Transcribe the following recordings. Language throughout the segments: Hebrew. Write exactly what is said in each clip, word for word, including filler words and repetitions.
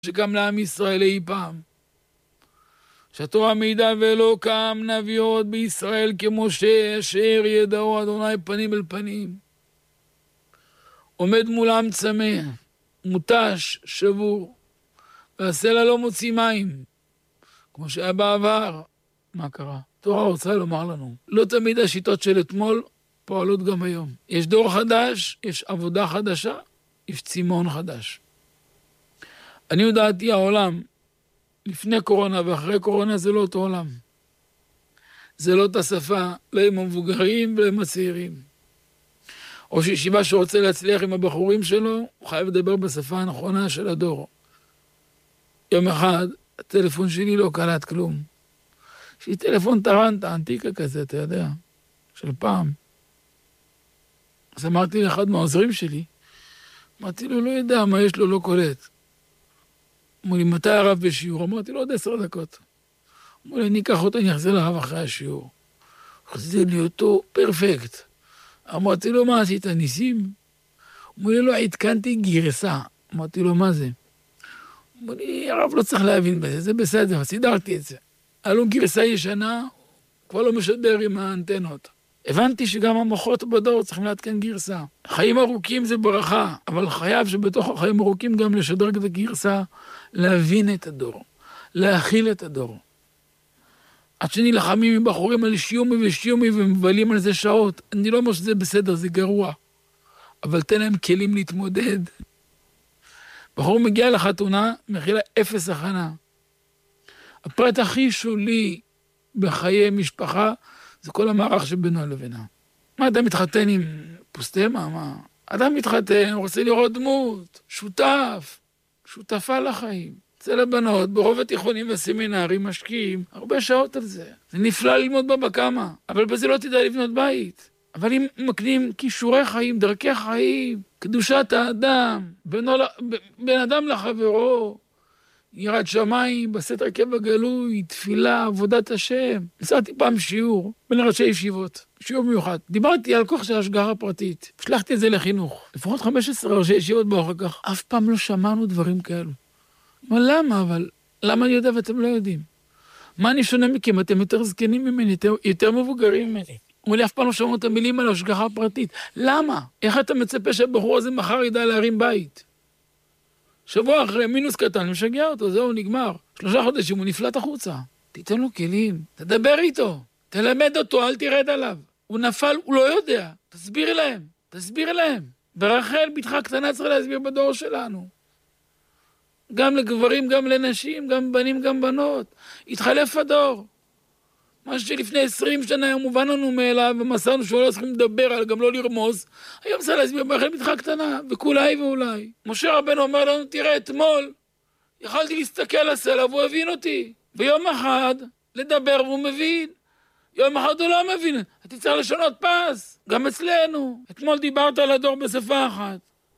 שקם לעם ישראל אי פעם. שהתורה מעידה ולא קם נביא עוד בישראל כמשה אשר ידעו אדוני פנים אל פנים. עומד מולם צמא, מותש, שבור, והסלע לא מוציא מים, כמו שהיה בעבר. מה קרה? התורה רוצה לומר לנו, לא תמיד השיטות של אתמול פועלות גם היום. יש דור חדש, יש עבודה חדשה, יש צימון חדש. אני יודעתי העולם, לפני קורונה ואחרי קורונה זה לא אותו עולם. זה לא את השפה, לא עם המבוגרים ולא עם הצעירים. ראש ישיבה שרוצה להצליח עם הבחורים שלו, הוא חייב לדבר בשפה הנכונה של הדור. יום אחד, הטלפון שלי לא קלט כלום. יש לי טלפון טרנטה, אנטיקה כזה, אתה יודע, של פעם. אז אמרתי לאחד מהעוזרים שלי, אמרתי לו, לא יודע מה יש לו, לא קולט. אמרו לי, מתי הרב בשיעור? אמרתי לו, עוד עשר דקות. אמרו לי, אני אקח אותו, אני אחזיר לרב אחרי השיעור. חזיר לי אותו פרפקט. אמרתי לו, מה עשית, ניסים? אמרו לי, לא, התקנתי גרסה. אמרתי לו, מה זה? אמרו לי, הרב לא צריך להבין בזה, זה בסדר, סידרתי את זה. היה לו גרסה ישנה, כבר לא משדר עם האנטנות. הבנתי שגם המוחות בדור צריכים להתקן גרסה. חיים ארוכים זה ברכה, אבל חייב שבתוך החיים ארוכים גם לשדר את הגרסה, להבין את הדור, להכיל את הדור. עד שנלחמים עם בחורים על שיומי ושיומי ומבלים על זה שעות, אני לא אומר שזה בסדר, זה גרוע. אבל תן להם כלים להתמודד. בחור מגיע לחתונה, מכילה אפס הכנה. הפרט הכי שולי בחיי משפחה, זה כל המערך שבינו לבינה. מה, אתה מתחתן עם פוסטמה? מה? אדם מתחתן, רוצה לראות דמות, שותף, שותפה לחיים. אצל הבנות, ברוב התיכונים והסמינרים משקיעים הרבה שעות על זה. זה נפלא ללמוד בה בכמה, אבל בזה לא תדע לבנות בית. אבל אם מקנים כישורי חיים, דרכי חיים, קדושת האדם, בינו, בין אדם לחברו, יראת שמיים, בסתר קבע גלוי, תפילה, עבודת השם. נשאתי פעם שיעור בין ראשי ישיבות, שיעור מיוחד. דיברתי על כוח של השגחה פרטית. שלחתי את זה לחינוך. לפחות חמש עשרה ראשי ישיבות באו אחר כך. אף פעם לא שמענו דברים כאלו. אבל למה? אבל למה אני יודע ואתם לא יודעים? מה אני שונה מכם? אתם יותר זקנים ממני, יותר, יותר מבוגרים ממני. אמרו לי, אף פעם לא שמענו את המילים על השגחה פרטית. למה? איך אתה מצפה שהבחור הזה מחר ידע להרים בית? שבוע אחרי מינוס קטן, משגע אותו, זהו, נגמר. שלושה חודשים הוא נפלט החוצה. תיתן לו כלים, תדבר איתו, תלמד אותו, אל תרד עליו. הוא נפל, הוא לא יודע. תסביר להם, תסביר להם. ברחל, בתך קטנה צריך להסביר בדור שלנו. גם לגברים, גם לנשים, גם בנים, גם בנות. התחלף הדור. מה שלפני עשרים שנה היה מובן לנו מאליו, ומסרנו שהוא לא צריכים לדבר על, גם לא לרמוז. היום צריך להסביר ברחל בתך קטנה, וכולי ואולי. משה רבנו אומר לנו, תראה, אתמול, יכלתי להסתכל על הסלע, והוא הבין אותי. ויום אחד, לדבר והוא מבין. יום אחד הוא לא מבין. אתה צריך לשנות פס, גם אצלנו. אתמול דיברת על הדור בשפה אחת.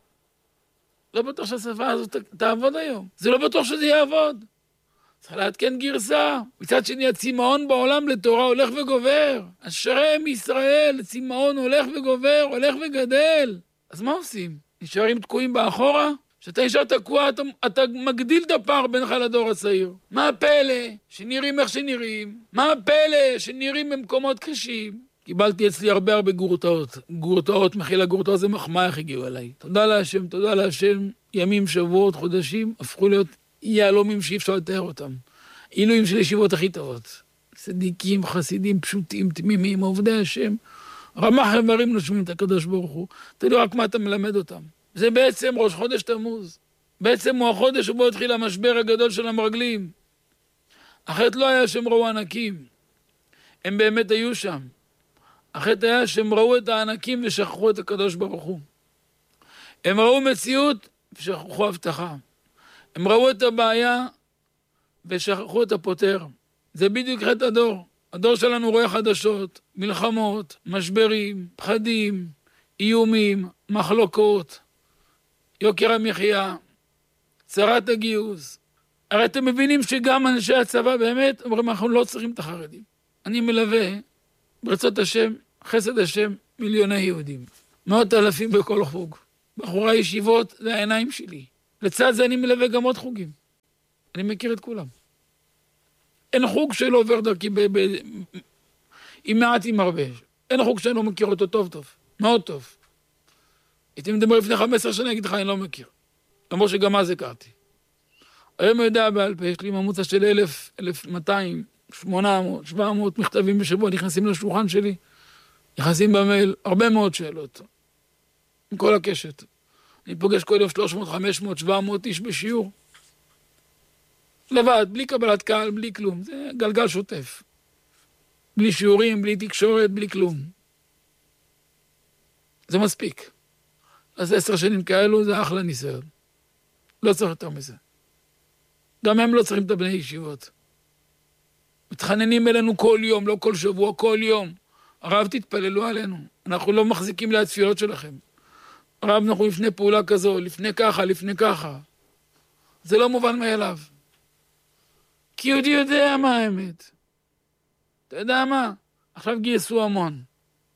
לא בטוח שהשפה הזאת תעבוד היום. זה לא בטוח שזה יעבוד. צריך להתקן גרסה. מצד שני, הצימאון בעולם לתורה הולך וגובר. אשרי ישראל, הצימאון הולך וגובר, הולך וגדל. אז מה עושים? נשארים תקועים באחורה? כשאתה נשאר תקוע, אתה, אתה מגדיל את הפער בינך לדור הצעיר. מה הפלא שנראים איך שנראים? מה הפלא שנראים במקומות קשים? קיבלתי אצלי הרבה הרבה גורטאות. גורטאות, מכילה גורטאות, זה מחמאה איך הגיעו אליי. תודה להשם, תודה להשם. ימים, שבועות, חודשים, הפכו להיות יהלומים שאי אפשר לתאר אותם. עילויים של ישיבות הכי טובות. צדיקים, חסידים, פשוטים, תמימים, עובדי השם. רמ"ח איברים נושמים את הקדוש ברוך הוא. תדעו רק מה אתה מלמד אותם. זה בעצם ראש חודש תמוז. בעצם הוא החודש שבו התחיל המשבר הגדול של המרגלים. אחרת לא היה שהם ראו ענקים. הם באמת היו שם. אחרת היה שהם ראו את הענקים ושכחו את הקדוש ברוך הוא. הם ראו מציאות ושכחו הבטחה. הם ראו את הבעיה ושכחו את הפותר. זה בדיוק חטא הדור. הדור שלנו רואה חדשות, מלחמות, משברים, פחדים, איומים, מחלוקות, יוקר המחיה, צרת הגיוס. הרי אתם מבינים שגם אנשי הצבא באמת אומרים, אנחנו לא צריכים את החרדים. אני מלווה ברצות השם, חסד השם, מיליוני יהודים. מאות אלפים בכל חוג. בחורי ישיבות זה העיניים שלי. לצד זה אני מלווה גם עוד חוגים. אני מכיר את כולם. אין חוג שלא עובר דרכי ב... ב... עם מעט עם הרבה. אין חוג שאני לא מכיר אותו טוב טוב. מאוד טוב. הייתי מדבר לפני חמש עשרה שנה, אני אגיד לך, אני לא מכיר. למרות שגם אז הכרתי. היום אני יודע בעל פה, יש לי ממוצע של אלף, אלף מאתיים, שמונה מאות, שבע מאות מכתבים בשבוע, נכנסים לשולחן שלי, נכנסים במייל, הרבה מאוד שאלות. עם כל הקשת. אני פוגש כל יום שלוש מאות, חמש מאות, שבע מאות איש בשיעור. לבד, בלי קבלת קהל, בלי כלום. זה גלגל שוטף. בלי שיעורים, בלי תקשורת, בלי כלום. זה מספיק. אז עשר שנים כאלו זה אחלה ניסיון. לא צריך יותר מזה. גם הם לא צריכים את הבני ישיבות. מתחננים אלינו כל יום, לא כל שבוע, כל יום. הרב, תתפללו עלינו. אנחנו לא מחזיקים ליד תפילות שלכם. הרב, אנחנו לפני פעולה כזו, לפני ככה, לפני ככה. זה לא מובן מאליו. כי יהודי יודע מה האמת. אתה יודע מה? עכשיו גייסו המון.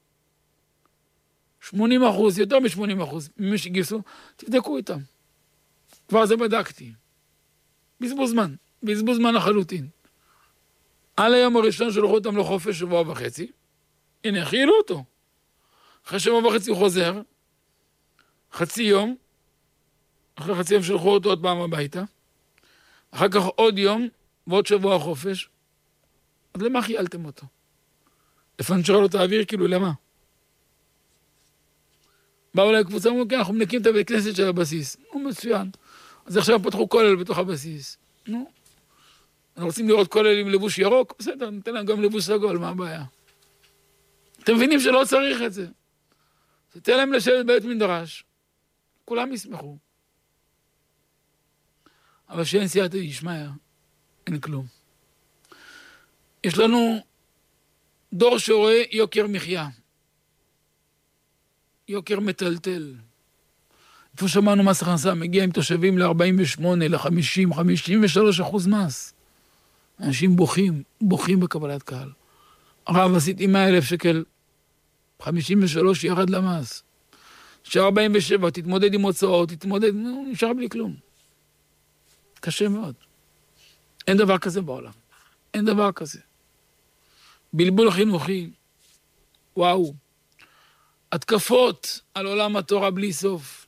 שמונים אחוז, יותר מ-שמונים אחוז, ממי שגייסו, תבדקו איתם. כבר זה בדקתי. בזבוז זמן, בזבוז זמן לחלוטין. על היום הראשון שלחו אותם לחופש שבוע וחצי, הנה, חילו אותו. אחרי שבוע וחצי הוא חוזר, חצי יום, אחרי חצי יום שלחו אותו עוד פעם הביתה, אחר כך עוד יום, ועוד שבוע חופש, אז למה חיילתם אותו? לפעמים שואל לו תעביר, כאילו, למה? באו אליי קבוצה, אמרו, כן, אנחנו מנקים את הבית כנסת של הבסיס. נו, מצוין. אז עכשיו פתחו כולל בתוך הבסיס. נו, אנחנו רוצים לראות כולל עם לבוש ירוק? בסדר, ניתן להם גם לבוש סגול, מה הבעיה? אתם מבינים שלא צריך את זה. תתן להם לשבת בית מדרש. כולם ישמחו. אבל שאין סייעתא דשמיא, אין כלום. יש לנו דור שרואה יוקר מחיה. יוקר מטלטל. איפה שמענו מס הכנסה, מגיע עם תושבים ל-ארבעים ושמונה, ל-חמישים, חמישים ושלושה אחוז מס. אנשים בוכים, בוכים בקבלת קהל. הרב, עשיתי מאה אלף שקל, חמישים ושלוש ירד למס. נשאר ארבעים ושבע, תתמודד עם הוצאות, תתמודד, נשאר בלי כלום. קשה מאוד. אין דבר כזה בעולם. אין דבר כזה. בלבול חינוכי. וואו. התקפות על עולם התורה בלי סוף.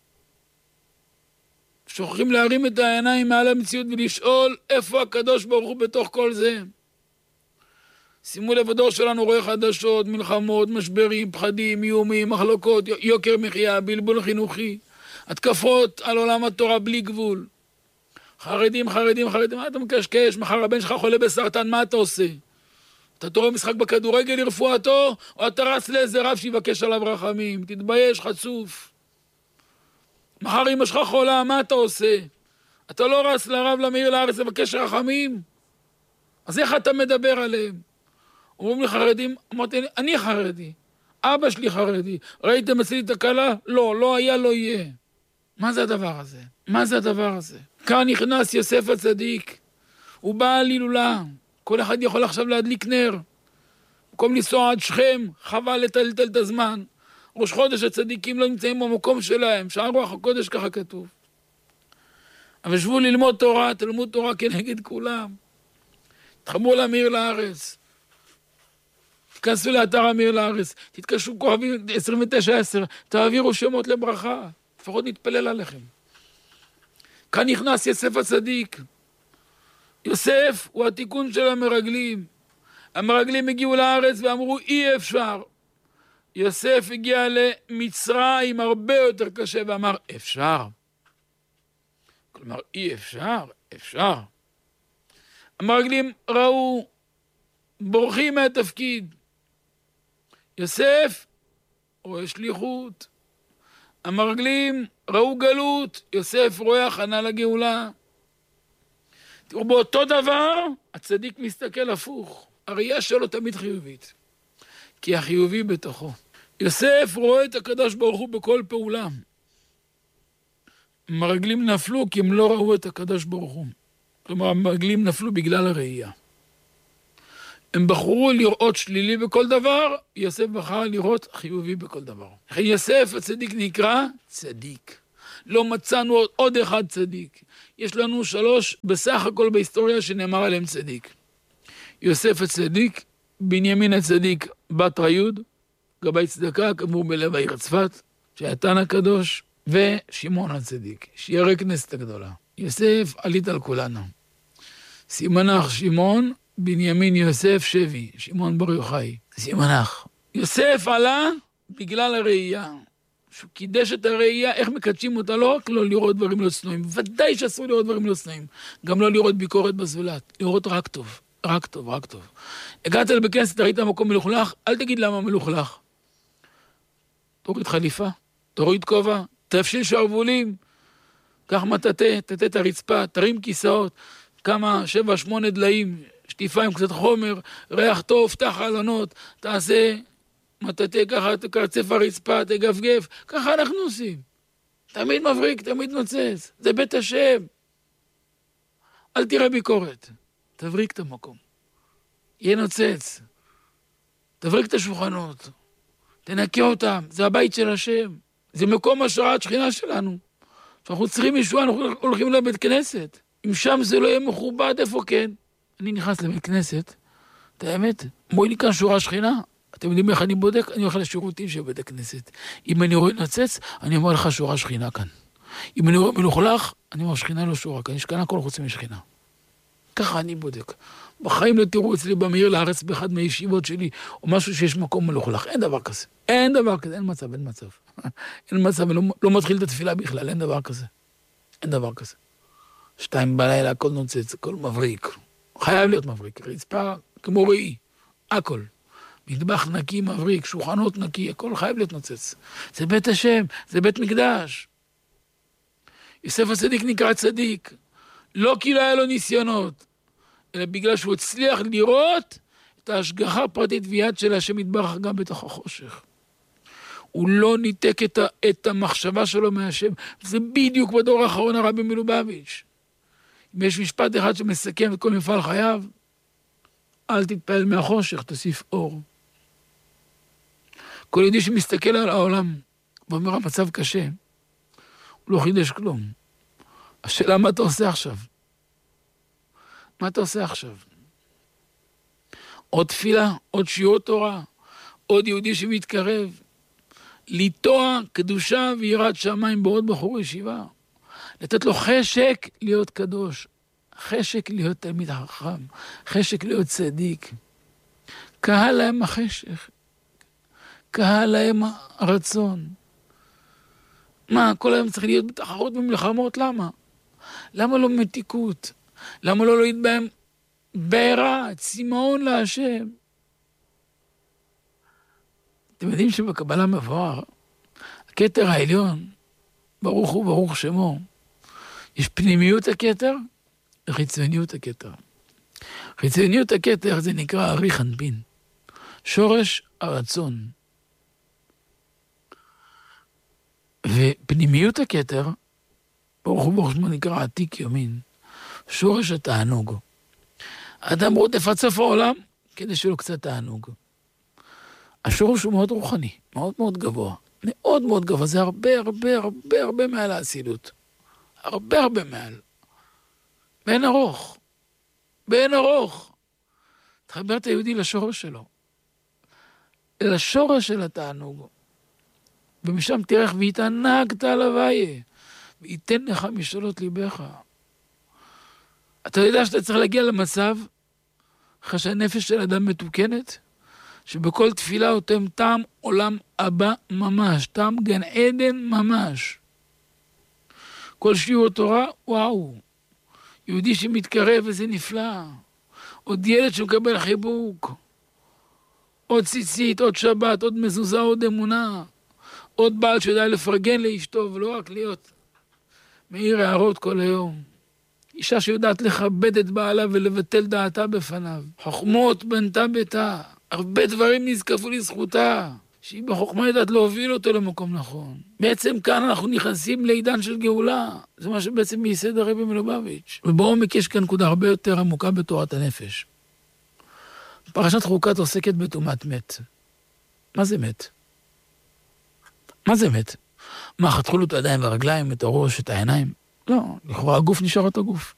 שוכחים להרים את העיניים מעל המציאות ולשאול איפה הקדוש ברוך הוא בתוך כל זה. שימו לב, הדור שלנו רואה חדשות, מלחמות, משברים, פחדים, איומים, מחלוקות, יוקר מחיה, בלבול חינוכי, התקפות על עולם התורה בלי גבול. חרדים, חרדים, חרדים, מה אתה מקשקש? מחר הבן שלך חולה בסרטן, מה אתה עושה? אתה תורא משחק בכדורגל לרפואתו, או אתה רץ לאיזה רב שיבקש עליו רחמים? תתבייש, חצוף. מחר אמא שלך חולה, מה אתה עושה? אתה לא רץ לרב למאיר לארץ לבקש רחמים? אז איך אתה מדבר עליהם? אומרים לי חרדים, אמרתי, אני חרדי, אבא שלי חרדי, ראיתם אצלי תקלה? לא, לא היה, לא יהיה. מה זה הדבר הזה? מה זה הדבר הזה? כאן נכנס יוסף הצדיק, הוא בא על הילולה, כל אחד יכול עכשיו להדליק נר, במקום לנסוע עד שכם, חבל לטלטל את הזמן, ראש חודש הצדיקים לא נמצאים במקום שלהם, שער רוח הקודש ככה כתוב. אבל שבו ללמוד תורה, תלמוד תורה כנגד כולם, תחברו למאיר לארץ, תכנסו לאתר המאיר לארץ, תתקשרו כוכבים עשרים ותשע עשר, תעבירו שמות לברכה, לפחות נתפלל עליכם. כאן נכנס יוסף הצדיק. יוסף הוא התיקון של המרגלים. המרגלים הגיעו לארץ ואמרו אי אפשר. יוסף הגיע למצרים הרבה יותר קשה ואמר אפשר. כלומר אי אפשר, אפשר. המרגלים ראו בורחים מהתפקיד. יוסף רואה שליחות. המרגלים ראו גלות, יוסף רואה הכנה לגאולה. תראו, באותו דבר, הצדיק מסתכל הפוך. הראייה שלו תמיד חיובית. כי החיובי בתוכו. יוסף רואה את הקדוש ברוך הוא בכל פעולה. המרגלים נפלו כי הם לא ראו את הקדוש ברוך הוא. כלומר, המרגלים נפלו בגלל הראייה. הם בחרו לראות שלילי בכל דבר, יוסף בחר לראות חיובי בכל דבר. יוסף הצדיק נקרא צדיק. לא מצאנו עוד אחד צדיק. יש לנו שלוש בסך הכל בהיסטוריה שנאמר עליהם צדיק. יוסף הצדיק, בנימין הצדיק, בת ריוד, גבאי צדקה, קבור בלב העיר צפת, שהיה תנא הקדוש, ושמעון הצדיק, שיהיה כנסת הגדולה. יוסף עלית על כולנו. סימנך שמעון, בנימין יוסף שבי, שמעון בר יוחאי. סימנך. יוסף עלה בגלל הראייה. שהוא קידש את הראייה, איך מקדשים אותה, לא רק לא לראות דברים לא צנועים, ודאי שאסור לראות דברים לא צנועים, גם לא לראות ביקורת בזולת, לראות רק טוב, רק טוב, רק טוב. הגעת לבית כנסת, ראית מקום מלוכלך, אל תגיד למה מלוכלך. תוריד חליפה, תוריד כובע, תפשיל שרוולים, קח מטאטא, תטא את הרצפה, תרים כיסאות, כמה, שבע, שמונה דליים, שטיפה עם קצת חומר, ריח טוב, פתח חלונות, תעשה מטאטא, ככה תקרצף הרצפה, תגפגף, ככה אנחנו עושים. תמיד מבריק, תמיד נוצץ, זה בית השם. אל תראה ביקורת, תבריק את המקום. יהיה נוצץ, תבריק את השולחנות, תנקה אותם, זה הבית של השם, זה מקום השראת שכינה שלנו. כשאנחנו צריכים ישועה, אנחנו הולכים לבית כנסת. אם שם זה לא יהיה מכובד, איפה כן? אני נכנס לבית כנסת, את האמת, בואי לי כאן שורה שכינה. אתם יודעים איך אני בודק? אני הולך לשירותים של בית הכנסת. אם אני רואה נצץ, אני אומר לך שורה שכינה כאן. אם אני רואה מלוכלך, אני אומר שכינה לא שורה, כאן יש כאן הכל חוץ משכינה. ככה אני בודק. בחיים לא תראו אצלי במהיר לארץ באחד מהישיבות שלי, או משהו שיש מקום מלוכלך. אין דבר כזה. אין דבר כזה, אין מצב, אין מצב. אין מצב, לא, לא מתחיל את התפילה בכלל, אין דבר כזה. אין דבר כזה. שתיים בלילה, הכל נוצץ, הכל מבריק. חייב להיות מבריק. רצפה כמו ראי, הכל. מטבח נקי, מבריק, שולחנות נקי, הכל חייב להיות נוצץ. זה בית השם, זה בית מקדש. יוסף הצדיק נקרא צדיק, לא כי לא היה לו ניסיונות, אלא בגלל שהוא הצליח לראות את ההשגחה הפרטית ויד של השם יתברך גם בתוך החושך. הוא לא ניתק את, ה, את המחשבה שלו מהשם. זה בדיוק בדור האחרון הרבי מלובביץ'. אם יש משפט אחד שמסכם את כל מפעל חייו, אל תתפעל מהחושך, תוסיף אור. כל יהודי שמסתכל על העולם ואומר, המצב קשה, הוא לא חידש כלום. השאלה, מה אתה עושה עכשיו? מה אתה עושה עכשיו? עוד תפילה, עוד שיעור תורה, עוד יהודי שמתקרב, ליטוע קדושה ויראת שמיים בעוד בחור ישיבה, לתת לו חשק להיות קדוש, חשק להיות תלמיד חכם, חשק להיות צדיק. קהל להם החשך, קהל להם הרצון. מה, כל היום צריך להיות בתחרות במלחמות, למה? למה לא מתיקות? למה לא להגיד בהם בעירה, צמאון להשם? אתם יודעים שבקבלה מבואר, הכתר העליון, ברוך הוא ברוך שמו, יש פנימיות הכתר וחיצוניות הכתר. חיצוניות הכתר זה נקרא ארי חנפין, שורש הרצון. ופנימיות הכתר, ברוך הוא ברוך שמו נקרא עתיק יומין, שורש התענוג. האדם רודף עד סוף העולם כדי שיהיה לו קצת תענוג. השורש הוא מאוד רוחני, מאוד מאוד גבוה. מאוד מאוד גבוה, זה הרבה הרבה הרבה הרבה מעל האצילות. הרבה הרבה מעל. באין ארוך. באין ארוך. תחבר את היהודי לשורש שלו. לשורש של התענוג. ומשם תרח והתענגת על הוויה. וייתן לך משאלות ליבך. אתה יודע שאתה צריך להגיע למצב, אחרי שהנפש של אדם מתוקנת, שבכל תפילה אותם טעם עולם הבא ממש, טעם גן עדן ממש. כל שיעור תורה, וואו, יהודי שמתקרב וזה נפלא. עוד ילד שמקבל חיבוק, עוד ציצית, עוד שבת, עוד מזוזה, עוד אמונה, עוד בעל שיודע לפרגן לאשתו, ולא רק להיות מאיר הערות כל היום. אישה שיודעת לכבד את בעלה ולבטל דעתה בפניו. חוכמות בנתה ביתה. הרבה דברים נזקפו לזכותה. שהיא בחוכמה יודעת להוביל אותו למקום נכון. בעצם כאן אנחנו נכנסים לעידן של גאולה. זה מה שבעצם מייסד הרבי מלובביץ'. ובעומק יש כאן נקודה הרבה יותר עמוקה בתורת הנפש. פרשת חוקת עוסקת בטומאת מת. מה זה מת? מה זה מת? מה, חתכו לו את הידיים והרגליים, את הראש, את העיניים? לא, לכאורה הגוף נשאר אותו גוף.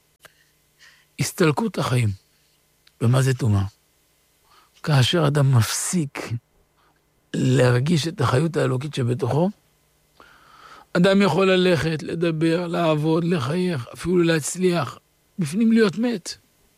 הסתלקות החיים. ומה זה טומאה? כאשר אדם מפסיק להרגיש את החיות האלוקית שבתוכו, אדם יכול ללכת, לדבר, לעבוד, לחייך, אפילו להצליח, בפנים להיות מת.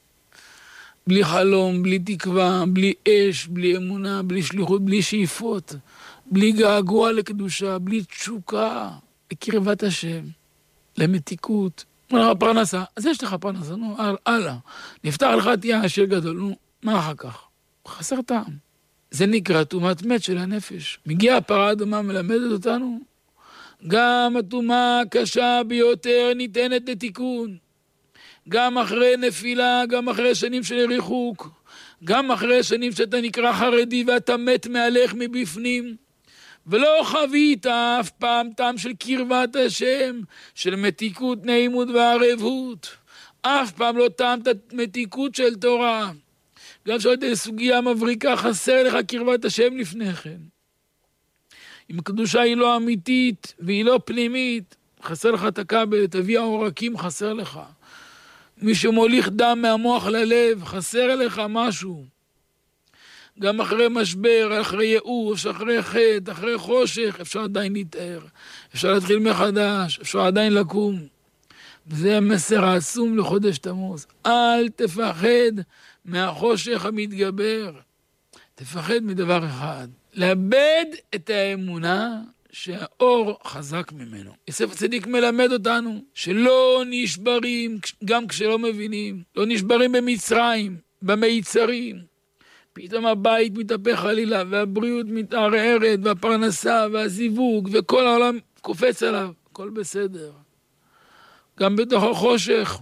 בלי חלום, בלי תקווה, בלי אש, בלי אמונה, בלי שליחות, בלי שאיפות, בלי געגוע לקדושה, בלי תשוקה, לקרבת השם, למתיקות. אומר לך פרנסה, אז יש לך פרנסה, נו, הלאה. נפתח לך תהיה עשיר גדול, נו, מה אחר כך? חסר טעם. זה נקרא טומאת מת של הנפש. מגיעה הפרה האדומה מלמדת אותנו, גם הטומאה הקשה ביותר ניתנת לתיקון. גם אחרי נפילה, גם אחרי שנים של ריחוק, גם אחרי שנים שאתה נקרא חרדי ואתה מת מהלך מבפנים, ולא חווית אף פעם טעם של קרבת השם, של מתיקות, נעימות וערבות. אף פעם לא טעמת מתיקות של תורה. גם שואלת סוגיה מבריקה, חסר לך קרבת השם לפני כן. אם הקדושה היא לא אמיתית והיא לא פנימית, חסר לך את הכבל, תביא העורקים, חסר לך. מי שמוליך דם מהמוח ללב, חסר לך משהו. גם אחרי משבר, אחרי ייאוש, אחרי חטא, אחרי חושך, אפשר עדיין להתאר. אפשר להתחיל מחדש, אפשר עדיין לקום. וזה המסר העצום לחודש תמוז. אל תפחד מהחושך המתגבר. תפחד מדבר אחד. לאבד את האמונה שהאור חזק ממנו. יוסף הצדיק מלמד אותנו שלא נשברים גם כשלא מבינים. לא נשברים במצרים, במיצרים. פתאום הבית מתהפך חלילה, והבריאות מתערערת, והפרנסה, והזיווג, וכל העולם קופץ עליו. הכל בסדר. גם בתוך החושך,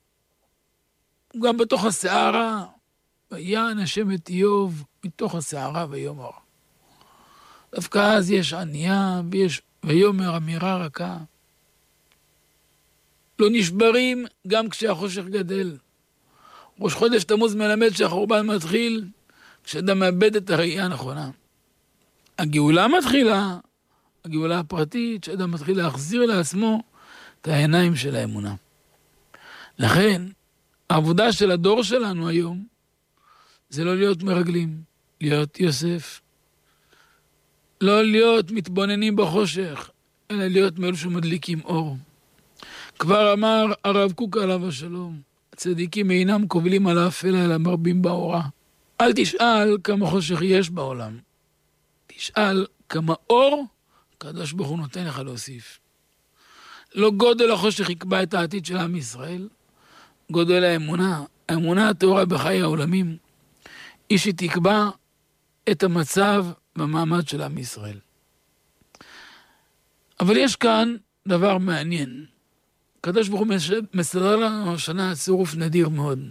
גם בתוך הסערה. ויען השם את איוב מתוך הסערה ויאמר. דווקא אז יש ענייה ויש ויאמר אמירה רכה. לא נשברים גם כשהחושך גדל. ראש חודש תמוז מלמד שהחורבן מתחיל כשאדם מאבד את הראייה הנכונה. הגאולה מתחילה, הגאולה הפרטית, שאדם מתחיל להחזיר לעצמו את העיניים של האמונה. לכן, העבודה של הדור שלנו היום, זה לא להיות מרגלים, להיות יוסף. לא להיות מתבוננים בחושך, אלא להיות מאלו שמדליקים אור. כבר אמר הרב קוק עליו השלום, הצדיקים אינם קובלים על האפלה, אלא מרבים באורה. אל תשאל כמה חושך יש בעולם. תשאל כמה אור הקדוש ברוך הוא נותן לך להוסיף. לא גודל החושך יקבע את העתיד של עם ישראל, גודל האמונה, האמונה הטהורה בחיי העולמים, היא שתקבע את המצב במעמד של עם ישראל. אבל יש כאן דבר מעניין. הקדוש ברוך הוא מסדר לנו השנה צירוף נדיר מאוד.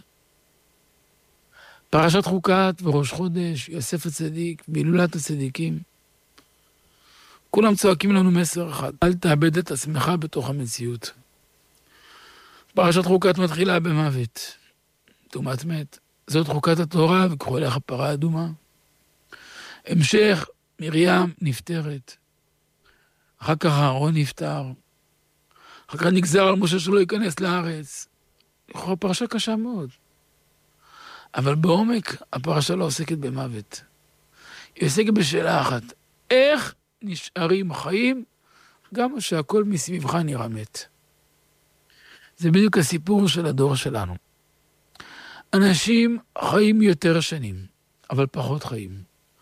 פרשת חוקת וראש חודש, יוסף הצדיק, בהילולת הצדיקים. כולם צועקים לנו מסר אחד. אל תאבד את עצמך בתוך המציאות. פרשת חוקת מתחילה במוות. טומאת מת. זאת חוקת התורה וקחו אליך פרה אדומה. המשך, מרים נפטרת. אחר כך אהרון נפטר. אחר כך נגזר על משה שלא ייכנס לארץ. לכאורה פרשה קשה מאוד. אבל בעומק הפרשה לא עוסקת במוות. היא עוסקת בשאלה אחת. איך נשארים חיים גם שהכל מסביבך נראה מת? זה בדיוק הסיפור של הדור שלנו. אנשים חיים יותר שנים, אבל פחות חיים.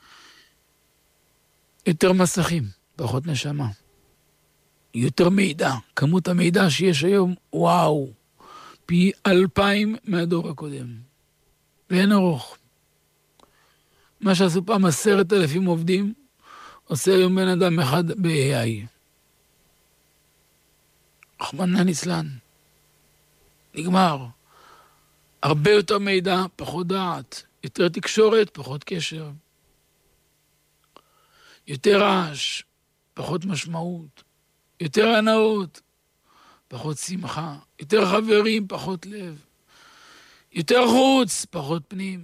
יותר מסכים, פחות נשמה. יותר מידע. כמות המידע שיש היום, וואו, פי אלפיים מהדור הקודם. ואין ארוך. מה שעשו פעם עשרת אלפים עובדים, עושה היום בן אדם אחד ב-איי איי. רחמנא ליצלן. נגמר. הרבה יותר מידע, פחות דעת. יותר תקשורת, פחות קשר. יותר רעש, פחות משמעות. יותר הנאות, פחות שמחה. יותר חברים, פחות לב. יותר חוץ, פחות פנים.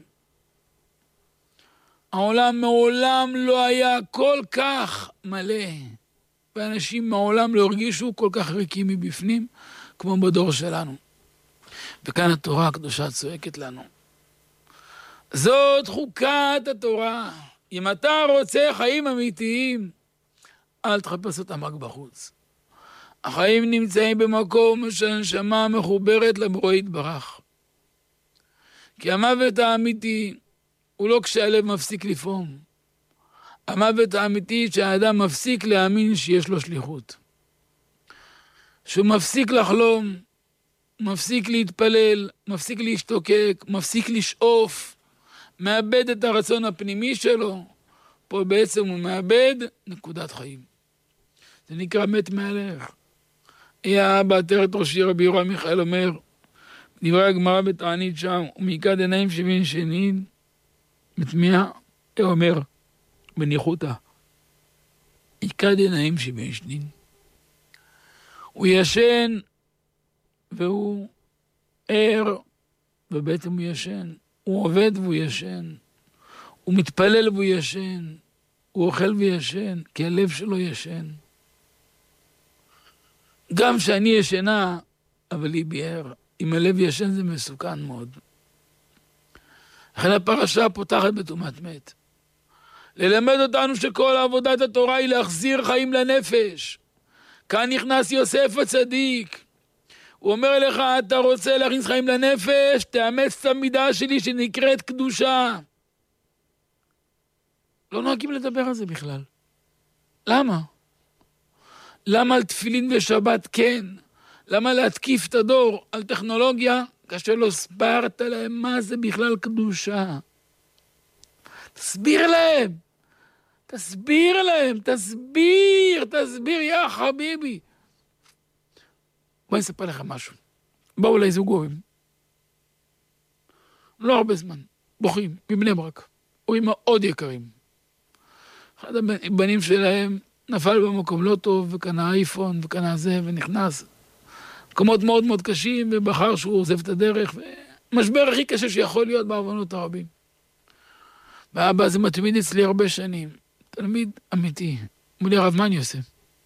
העולם מעולם לא היה כל כך מלא. ואנשים מעולם לא הרגישו כל כך ריקים מבפנים, כמו בדור שלנו. וכאן התורה הקדושה צועקת לנו. זאת חוקת התורה. אם אתה רוצה חיים אמיתיים, אל תחפש אותם רק בחוץ. החיים נמצאים במקום שהנשמה מחוברת לבורא יתברך. כי המוות האמיתי הוא לא כשהלב מפסיק לפעום. המוות האמיתי שהאדם מפסיק להאמין שיש לו שליחות. שהוא מפסיק לחלום, מפסיק להתפלל, מפסיק להשתוקק, מפסיק לשאוף, מאבד את הרצון הפנימי שלו. פה בעצם הוא מאבד נקודת חיים. זה נקרא מת מהלך. היה אבא עטרת ראשי רבי יורם מיכאל אומר, דברי הגמרא בתענית שם, ומעיקד עיניים שבעים שנין, בתמיהה, הוא אומר, בניחותא, עיקד עיניים שבעים שנין. הוא ישן, והוא ער, ובעצם הוא ישן. הוא עובד והוא ישן. הוא מתפלל והוא ישן. הוא אוכל וישן, כי הלב שלו ישן. גם שאני ישנה, אבל היא ביער. אם הלב ישן זה מסוכן מאוד. לכן הפרשה פותחת בתומת מת. ללמד אותנו שכל עבודת התורה היא להחזיר חיים לנפש. כאן נכנס יוסף הצדיק. הוא אומר לך, אתה רוצה להכניס חיים לנפש, תאמץ את המידה שלי שנקראת קדושה. לא נוהגים לדבר על זה בכלל. למה? למה על תפילין ושבת כן? למה להתקיף את הדור על טכנולוגיה כאשר לא הסברת להם מה זה בכלל קדושה? תסביר להם. תסביר להם, תסביר, תסביר, יא חביבי. בואי נספר לכם משהו. באו אליי זוג הורים. לא הרבה זמן. בוכים, מבני ברק. הורים מאוד יקרים. אחד הבנים שלהם נפל במקום לא טוב, וקנה אייפון, וקנה זה, ונכנס. מקומות מאוד מאוד קשים, ובחר שהוא עוזב את הדרך, ומשבר הכי קשה שיכול להיות בעוונות הרבים. והאבא הזה מתמיד אצלי הרבה שנים. תלמיד אמיתי. אמר לי, הרב, מה אני עושה?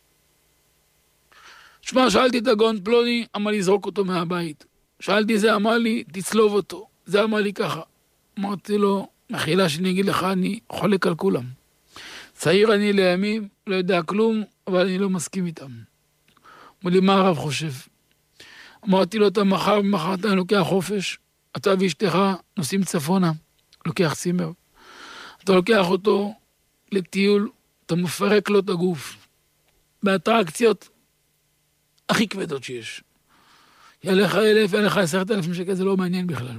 שמע, שאלתי את הגאון פלוני, אמר לי, זרוק אותו מהבית. שאלתי זה, אמר לי, תצלוב אותו. זה אמר לי ככה. אמרתי לו, מחילה שאני אגיד לך, אני חולק על כולם. צעיר אני לימים, לא יודע כלום, אבל אני לא מסכים איתם. אמר לי, מה הרב חושב? אמרתי לו, אתה מחר ומחר אתה לוקח חופש, אתה ואשתך נוסעים צפונה, לוקח צימר. אתה לוקח אותו לטיול, אתה מפרק לו את הגוף. באטרקציות הכי כבדות שיש. יהיה לך אלף, יהיה לך עשרת אלפים שקל, זה לא מעניין בכלל.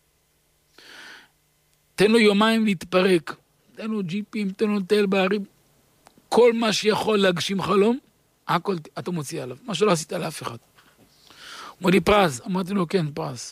תן לו יומיים להתפרק. תן לו ג'יפים, תן לו טייל בערים. כל מה שיכול להגשים חלום, הכל אתה מוציא עליו. מה שלא עשית לאף אחד. אמר לי, פרס. אמרתי לו, כן, פרס.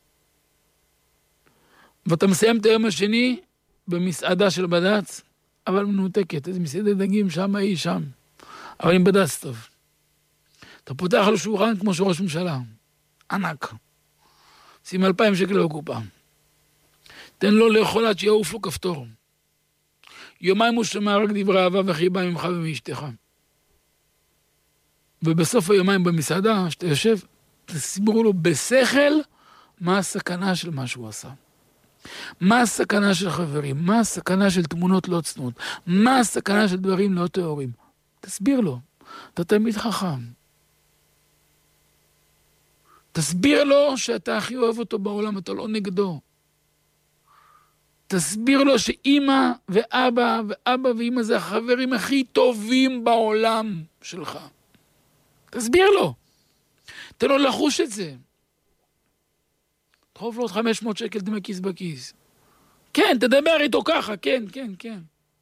ואתה מסיים את היום השני במסעדה של בד"ץ, אבל מנותקת. איזה מסעדת דגים, שם היא שם. אבל עם בד"ץ טוב. אתה פותח לו שולחן כמו שראש ממשלה. ענק. שים אלפיים שקל בקופה. תן לו לאכול עד שיעוף לו כפתור. יומיים הוא שומע רק דברי אהבה וחיבה ממך ומאשתך. ובסוף היומיים במסעדה, שאתה יושב, תסבירו לו בשכל מה הסכנה של מה שהוא עשה. מה הסכנה של חברים, מה הסכנה של תמונות לא צנועות, מה הסכנה של דברים לא טהורים. תסביר לו, אתה תמיד חכם. תסביר לו שאתה הכי אוהב אותו בעולם, אתה לא נגדו. תסביר לו שאמא ואבא ואבא ואמא זה החברים הכי טובים בעולם שלך. תסביר לו. תן לו לחוש את זה. תחוב לו עוד חמש מאות שקל דמי כיס בכיס. כן, תדבר איתו ככה, כן, כן, כן.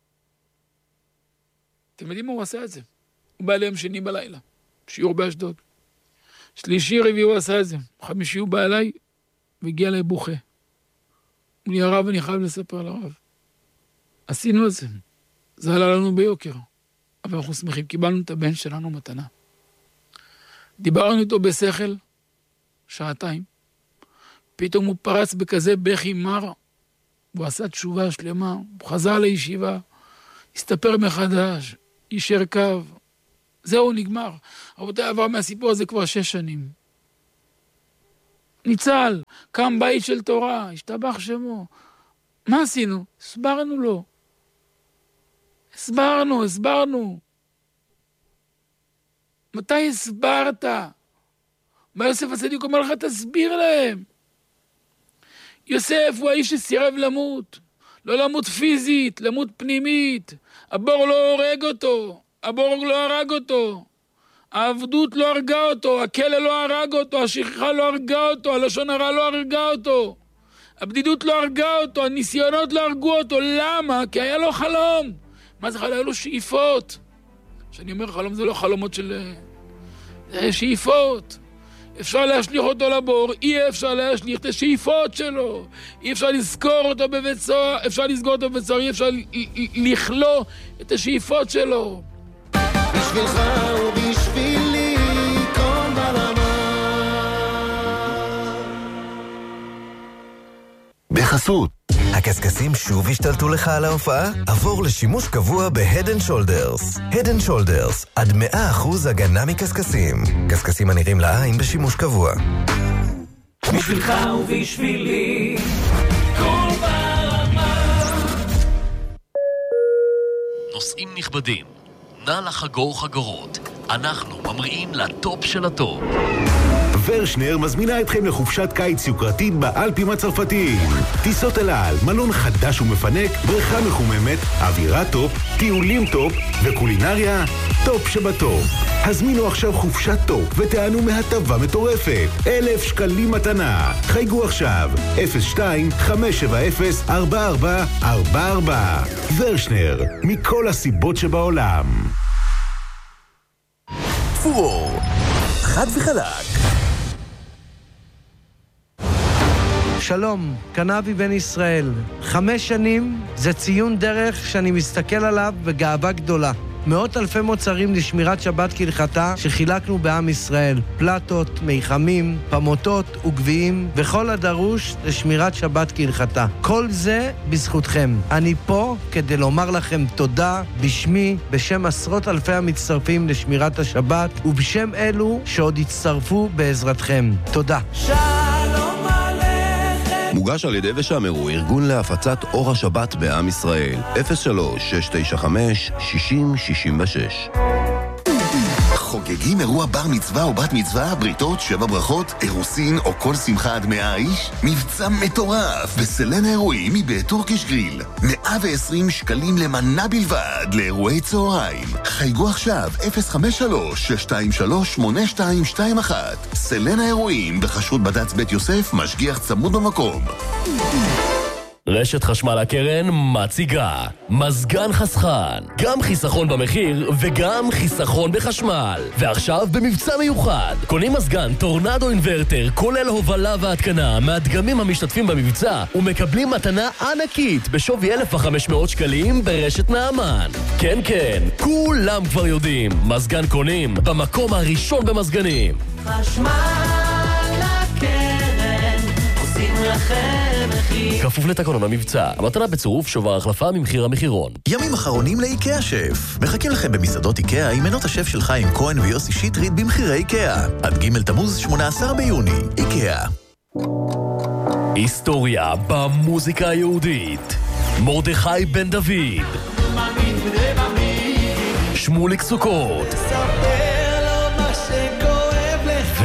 אתם יודעים מה הוא עשה את זה? הוא בא אליהם שני בלילה, שיעור באשדוד. שלישי רביעי הוא עשה את זה. חמישי הוא בא אליי והגיע אליי בוכה. הוא לי, הרב, אני חייב לספר לרב. עשינו את זה. זה עלה לנו ביוקר. אבל אנחנו שמחים, קיבלנו את הבן שלנו מתנה. דיברנו איתו בשכל, שעתיים. פתאום הוא פרץ בכזה בכי מר, הוא עשה תשובה שלמה, הוא חזר לישיבה, הסתפר מחדש, יישר קו. זהו, נגמר. רבותיי, עבר מהסיפור הזה כבר שש שנים. ניצל, קם בית של תורה, השתבח שמו. מה עשינו? הסברנו לו. הסברנו, הסברנו. מתי הסברת? מה יוסף הצדיק אומר לך? תסביר להם. יוסף הוא האיש שסירב למות. לא למות פיזית, למות פנימית. הבור לא הורג אותו. הבור לא הרג אותו. העבדות לא הרגה אותו. הכלא לא הרג אותו. השכחה לא הרגה אותו. הלשון הרע לא הרגה אותו. הבדידות לא הרגה אותו. הניסיונות לא הרגו אותו. למה? כי היה לו חלום. מה זה חלום? היה לו שאיפות. כשאני אומר חלום זה לא חלומות של... זה שאיפות. אפשר להשליך אותו לבור, אי אפשר להשליך את השאיפות שלו, אי אפשר לזכור אותו בבית סוהר, אפשר לסגור אותו בבית סוהר, אי אפשר לכלוא את השאיפות שלו. בשבילך ובשבילי כל ברמה. בחסות הקסקסים שוב השתלטו לך על ההופעה? עבור לשימוש קבוע ב-Head and Shoulders. Head and Shoulders, עד מאה אחוז הגנה מקסקסים. קסקסים הנראים לעין בשימוש קבוע. בשבילך ובשבילי כל ברמה. נוסעים נכבדים, נא לחגור חגורות. אנחנו ממריאים לטופ של הטופ. ורשנר מזמינה אתכם לחופשת קיץ יוקרתית באלפים הצרפתיים. טיסות אל על, מלון חדש ומפנק, בריכה מחוממת, אווירה טופ, טיולים טופ וקולינריה טופ שבטופ. הזמינו עכשיו חופשת טופ ותענו מהטבה מטורפת. אלף שקלים מתנה. חייגו עכשיו אפס שתיים חמש שבע אפס ארבע ארבע ארבע ארבע. ורשנר, מכל הסיבות שבעולם. פור, חד וחלק. שלום, קנבי בן ישראל. חמש שנים זה ציון דרך שאני מסתכל עליו בגאווה גדולה. מאות אלפי מוצרים לשמירת שבת כהלכתה שחילקנו בעם ישראל. פלטות, מיחמים, פמוטות וגביעים וכל הדרוש לשמירת שבת כהלכתה. כל זה בזכותכם. אני פה כדי לומר לכם תודה בשמי, בשם עשרות אלפי המצטרפים לשמירת השבת ובשם אלו שעוד יצטרפו בעזרתכם. תודה. שלום עליכם. מוגש על ידי ושמרו, ארגון להפצת אור השבת בעם ישראל. אפס שלוש שש תשע חמש שישים שישים ושש. חוגגים אירוע בר מצווה או בת מצווה, בריתות, שבע ברכות, אירוסין או כל שמחה עד מאה איש? מבצע מטורף בסלן האירועים מבית טורקיש גריל. מאה ועשרים שקלים למנה בלבד לאירועי צהריים. חייגו עכשיו אפס חמש שלוש שש שתיים שלוש שמונה שתיים שתיים אחת. סלן האירועים בחשות בד"ץ בית יוסף, משגיח צמוד במקום. רשת חשמל הקרן מציגה מזגן חסכן, גם חיסכון במחיר וגם חיסכון בחשמל. ועכשיו במבצע מיוחד, קונים מזגן טורנדו אינברטר כולל הובלה והתקנה מהדגמים המשתתפים במבצע ומקבלים מתנה ענקית בשווי אלף וחמש מאות שקלים ברשת נעמן. כן כן, כולם כבר יודעים, מזגן קונים במקום הראשון במזגנים. חשמל הקרן עושים לכם מחיר. כפוף לתקנון המבצע. המתנה בצירוף שובר החלפה ממחיר המחירון. ימים אחרונים לאיקאה שף. מחכים לכם במסעדות איקאה עם מנות השף של חיים כהן ויוסי שטרית במחירי איקאה. עד ג' תמוז שמונה עשר ביוני. איקאה. היסטוריה במוזיקה היהודית. מרדכי בן דוד. שמוליק סוכות. ו...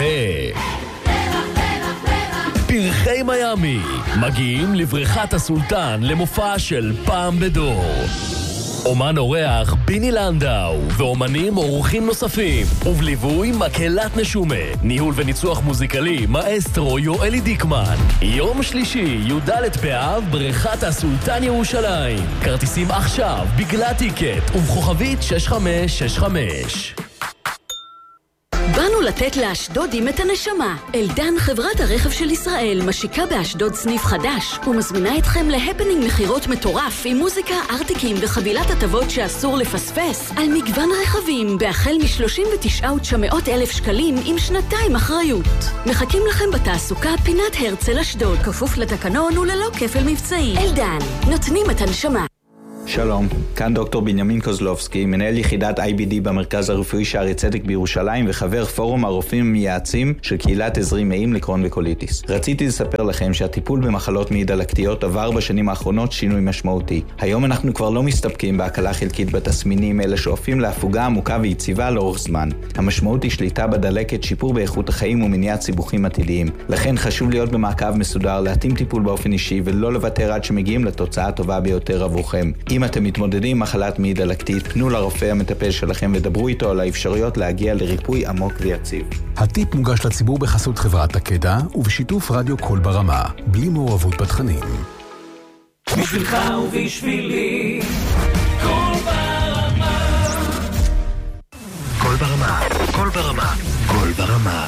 פרחי מיאמי מגיעים לבריכת הסולטן למופע של פעם בדור. אומן אורח ביני לנדאו ואומנים אורחים נוספים ובליווי מקהלת נשומה, ניהול וניצוח מוזיקלי מאסטרו יואלי דיקמן. יום שלישי י"ד באב בריכת הסולטן ירושלים. כרטיסים עכשיו בגלל טיקט ובכוכבית שש חמש שש חמש. באנו לתת לאשדודים את הנשמה. אלדן, חברת הרכב של ישראל, משיקה באשדוד סניף חדש ומזמינה אתכם להפנינג מחירות מטורף עם מוזיקה, ארטיקים וחבילת הטבות שאסור לפספס על מגוון רכבים בהחל מ-שלושים ותשעה מיליון תשע מאות אלף שקלים עם שנתיים אחריות. מחכים לכם בתעסוקה פינת הרצל אשדוד, כפוף לתקנון וללא כפל מבצעי. אלדן, נותנים את הנשמה. שלום, כאן דוקטור בנימין קוזלובסקי, מנהל יחידת איי בי די במרכז הרפואי שערי צדק בירושלים וחבר פורום הרופאים המייעצים של קהילת עזרים מעים לקרון וקוליטיס. רציתי לספר לכם שהטיפול במחלות מעי דלקתיות עבר בשנים האחרונות שינוי משמעותי. היום אנחנו כבר לא מסתפקים בהקלה חלקית בתסמינים, אלא שואפים להפוגה עמוקה ויציבה לאורך זמן. המשמעות היא שליטה בדלקת, שיפור באיכות החיים ומניעת סיבוכים עתידיים. לכן חשוב להיות במעקב מסודר, להתאים טיפול באופן אישי ולא לוותר עד שמגיעים לתוצאה הטובה ביותר עבורכם. אם אתם מתמודדים עם מחלת מעי דלקתית, פנו לרופא המטפל שלכם ודברו איתו על האפשרויות להגיע לריפוי עמוק ויציב. הטיפ מוגש לציבור בחסות חברת תקדה ובשיתוף רדיו קול ברמה, בלי מעורבות בתכנים. בשבילך ובשבילי, קול ברמה. קול ברמה, קול ברמה, קול ברמה.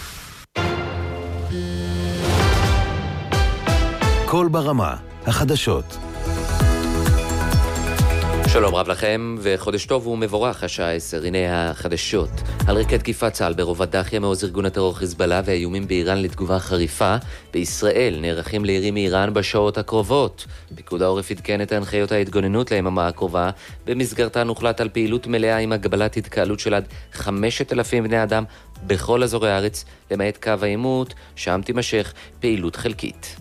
קול ברמה, החדשות. שלום רב לכם, וחודש טוב ומבורך, השעה עשר, הנה החדשות. על רקע תקיפת צה"ל ברובע דחיה מעוז ארגון הטרור חיזבאללה והאיומים באיראן לתגובה חריפה, בישראל נערכים לירים מאיראן בשעות הקרובות. פיקוד העורף עדכן את ההנחיות ההתגוננות ליממה הקרובה, במסגרתן הוחלט על פעילות מלאה עם הגבלת התקהלות של עד חמשת אלפים בני אדם בכל אזורי הארץ, למעט קו העימות, שם תימשך פעילות חלקית.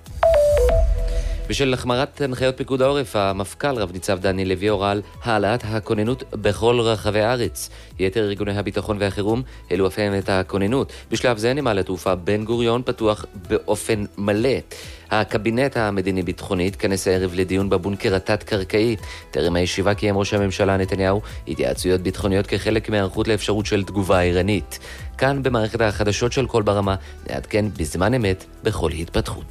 בשל החמרת הנחיות פיקוד העורף, המפכ"ל רב ניצב דני לוי הורה על העלאת הכוננות בכל רחבי הארץ. יתר ארגוני הביטחון והחירום העלו אף הם את הכוננות. בשלב זה נמל התעופה בן גוריון פתוח באופן מלא. הקבינט המדיני-ביטחוני התכנס הערב לדיון בבונקר התת-קרקעי. טרם הישיבה קיים ראש הממשלה נתניהו התייעצויות ביטחוניות כחלק מהיערכות לאפשרות של תגובה איראנית. כאן במערכת החדשות של קול ברמה נעדכן בזמן אמת בכל התפתחות.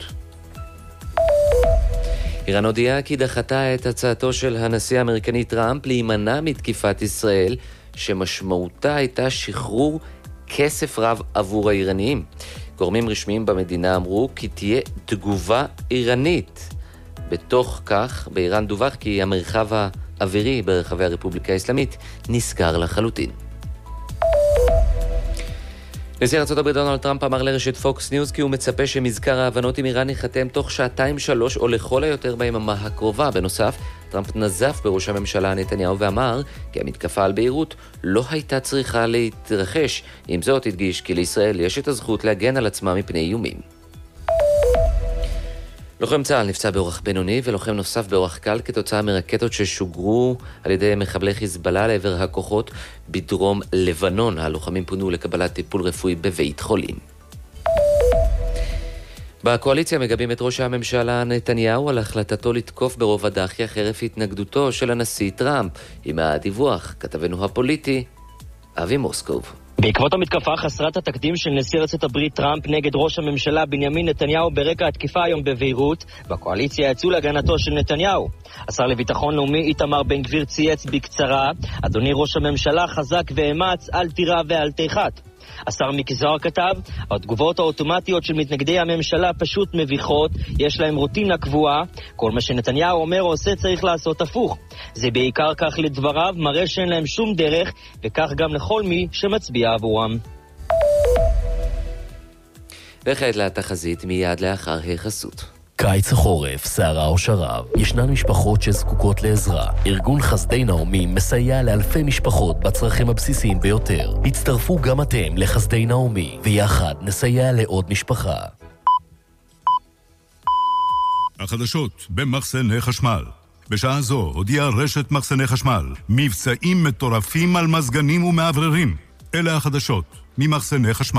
איראן הודיעה כי דחתה את הצעתו של הנשיא האמריקני טראמפ להימנע מתקיפת ישראל, שמשמעותה הייתה שחרור כסף רב עבור האיראנים. גורמים רשמיים במדינה אמרו כי תהיה תגובה איראנית. בתוך כך, באיראן דווח כי המרחב האווירי ברחבי הרפובליקה האסלאמית נסגר לחלוטין. נשיא ארצות הברית דונלד טראמפ אמר לרשת פוקס ניוז כי הוא מצפה שמזכר ההבנות עם איראן ייחתם תוך שעתיים שלוש או לכל היותר ביממה הקרובה. בנוסף, טראמפ נזף בראש הממשלה נתניהו ואמר כי המתקפה על ביירות לא הייתה צריכה להתרחש. עם זאת הדגיש כי לישראל יש את הזכות להגן על עצמה מפני איומים. לוחם צה"ל נפצע באורח בינוני ולוחם נוסף באורח קל כתוצאה מרקטות ששוגרו על ידי מחבלי חיזבאללה לעבר הכוחות בדרום לבנון. הלוחמים פונו לקבלת טיפול רפואי בבית חולים. בקואליציה מגבים את ראש הממשלה נתניהו על החלטתו לתקוף ברובע דחיה חרף התנגדותו של הנשיא טראמפ. עם הדיווח כתבנו הפוליטי אבי מוסקוב. בעקבות המתקפה חסרת התקדים של נשיא ארצות הברית טראמפ נגד ראש הממשלה בנימין נתניהו ברקע התקיפה היום בביירות, בקואליציה יצאו להגנתו של נתניהו. השר לביטחון לאומי איתמר בן גביר צייץ בקצרה, אדוני ראש הממשלה חזק ואמץ, אל תירא ואל תחת. השר מיקי זוהר כתב, התגובות האוטומטיות של מתנגדי הממשלה פשוט מביכות, יש להם רוטינה קבועה, כל מה שנתניהו אומר או עושה צריך לעשות הפוך. זה בעיקר כך לדבריו, מראה שאין להם שום דרך, וכך גם לכל מי שמצביע עבורם. וכעת לתחזית מיד לאחר החסות. קיץ החורף, סערה או שרב, ישנן משפחות שזקוקות לעזרה. ארגון חסדי נעמי מסייע לאלפי משפחות בצרכים הבסיסיים ביותר. הצטרפו גם אתם לחסדי נעמי, ויחד נסייע לעוד משפחה. החדשות במחסני חשמל. בשעה זו הודיעה רשת מחסני חשמל מבצעים מטורפים על מזגנים ומעבררים. אלה החדשות ממחסני חשמל.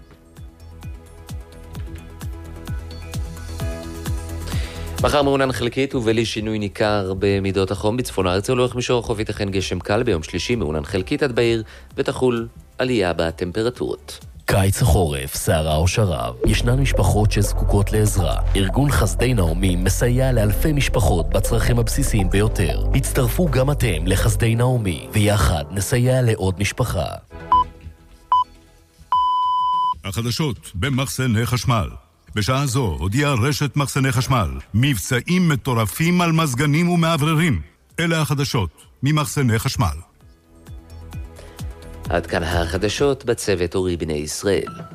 מחר מעונן חלקית ובלי שינוי ניכר במידות החום בצפון הארץ ולאורך מישור החוף ייתכן גשם קל. ביום שלישי מעונן חלקית עד בעיר ותחול עלייה בטמפרטורות. קיץ החורף, סערה או שרב, ישנן משפחות שזקוקות לעזרה. ארגון חסדי נעמי מסייע לאלפי משפחות בצרכים הבסיסיים ביותר. הצטרפו גם אתם לחסדי נעמי, ויחד נסייע לעוד משפחה. החדשות במחסני חשמל. בשעה זו הודיעה רשת מחסני חשמל מבצעים מטורפים על מזגנים ומעבררים. אלה החדשות ממחסני חשמל. עד כאן החדשות בצוות אורי בני ישראל.